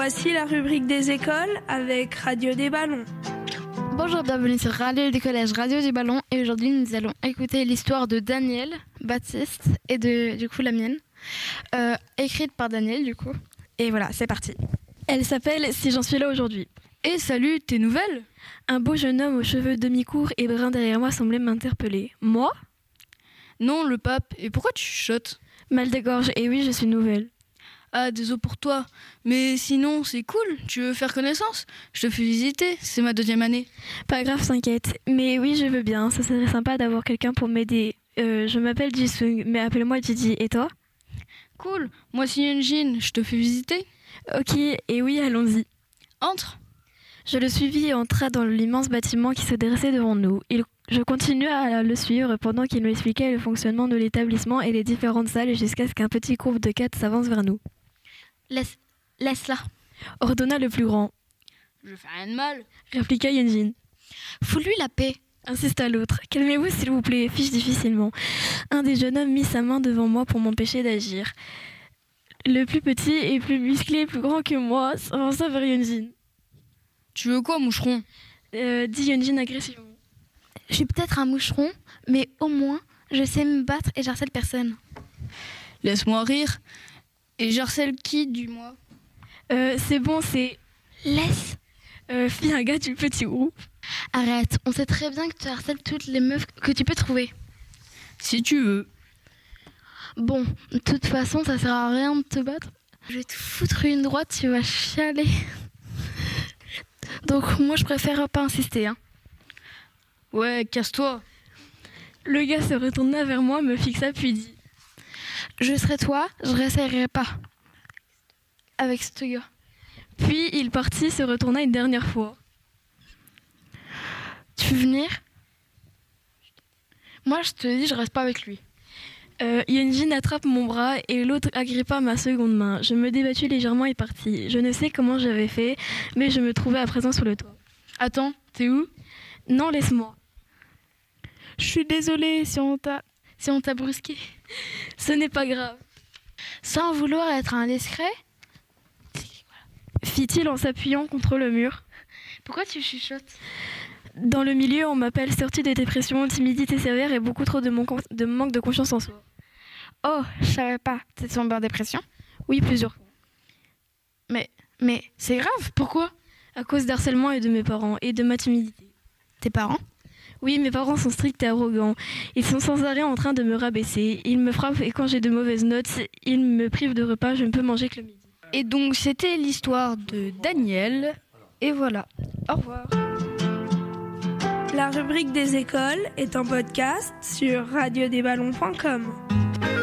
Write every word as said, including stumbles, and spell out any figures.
Voici la rubrique des écoles avec Radio des Ballons. Bonjour, bienvenue sur Radio du Collège Radio du Ballon et aujourd'hui nous allons écouter l'histoire de Daniel, Baptiste et de du coup la mienne, euh, écrite par Daniel du coup. Et voilà, c'est parti. Elle s'appelle Si j'en suis là aujourd'hui. Et salut, tes nouvelles ? Un beau jeune homme aux cheveux demi-courts et bruns derrière moi semblait m'interpeller. Moi ? Non, le pape. Et pourquoi tu chuchotes ? Mal de gorge, et oui, je suis nouvelle. Ah, désolé pour toi. Mais sinon, c'est cool. Tu veux faire connaissance ? Je te fais visiter. C'est ma deuxième année. Pas grave, t'inquiète. Mais oui, je veux bien. Ça serait sympa d'avoir quelqu'un pour m'aider. Euh, je m'appelle Jisung, mais appelle-moi Didi. Et toi ? Cool. Moi, c'est Yunjin. Je te fais visiter ? Ok, et oui, allons-y. Entre. Je le suivis et entra dans l'immense bâtiment qui se dressait devant nous. Il, je continuai à le suivre pendant qu'il m'expliquait le fonctionnement de l'établissement et les différentes salles jusqu'à ce qu'un petit groupe de quatre s'avance vers nous. Laisse, laisse-la, ordonna le plus grand. Je fais rien de mal, répliqua Yunjin. Fous-lui la paix, insista l'autre. Calmez-vous s'il vous plaît, fis-je difficilement. Un des jeunes hommes mit sa main devant moi pour m'empêcher d'agir. Le plus petit et plus musclé et plus grand que moi s'avança vers Yunjin. Tu veux quoi, moucheron ? euh, dit Yunjin agressivement. Je suis peut-être un moucheron, mais au moins, je sais me battre et j'harcèle personne. Laisse-moi rire. Et j'harcèle qui, du moins ? euh, C'est bon, c'est... Laisse euh, fit un gars du petit groupe. Arrête, on sait très bien que tu harcèles toutes les meufs que tu peux trouver. Si tu veux. Bon, de toute façon, ça sert à rien de te battre. Je vais te foutre une droite, tu vas chialer. Donc moi, je préfère pas insister. Hein. Ouais, casse-toi. Le gars se retourna vers moi, me fixa puis dit... Je serai toi, je réessayerai pas. Avec ce gars. Puis il partit, se retourna une dernière fois. Tu veux venir ? Moi, je te dis, je reste pas avec lui. Euh, Yunjin attrape mon bras et l'autre agrippa ma seconde main. Je me débattus légèrement et partis. Je ne sais comment j'avais fait, mais je me trouvais à présent sur le toit. Attends, t'es où ? Non, laisse-moi. Je suis désolée si on t'a, si on t'a brusqué. Ce n'est pas grave. Sans vouloir être indiscret ? Fit-il en s'appuyant contre le mur. Pourquoi tu chuchotes ? Dans le milieu, on m'appelle sortie de dépression, timidité sévère et beaucoup trop de, mon con- de manque de confiance en soi. Oh, je savais pas. T'es tombée en dépression ? Oui, plusieurs fois. Mais, mais c'est grave, pourquoi ? À cause d'harcèlement et de mes parents et de ma timidité. Tes parents ? Oui, mes parents sont stricts et arrogants. Ils sont sans arrêt en train de me rabaisser. Ils me frappent et quand j'ai de mauvaises notes, ils me privent de repas, je ne peux manger que le midi. Et donc, c'était l'histoire de Daniel. Et voilà. Au revoir. La rubrique des écoles est en podcast sur radio des ballons point com.